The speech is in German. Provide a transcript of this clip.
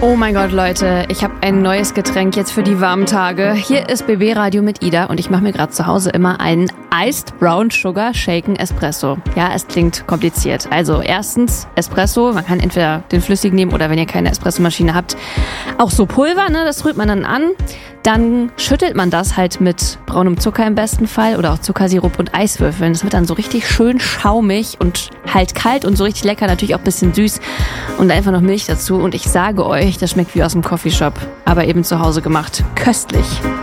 Oh mein Gott, Leute, ich habe ein neues Getränk jetzt für die warmen Tage. Hier ist BB Radio mit Ida und ich mache mir gerade zu Hause immer einen Iced Brown Sugar Shaken Espresso. Ja, es klingt kompliziert. Also erstens Espresso, man kann entweder den flüssigen nehmen oder wenn ihr keine Espressomaschine habt, auch so Pulver, ne, das rührt man dann an. Dann schüttelt man das halt mit braunem Zucker im besten Fall oder auch Zuckersirup und Eiswürfeln. Das wird dann so richtig schön schaumig und halt kalt und so richtig lecker, natürlich auch ein bisschen süß und einfach noch Milch dazu. Und ich sage euch, das schmeckt wie aus dem Coffeeshop, aber eben zu Hause gemacht. Köstlich.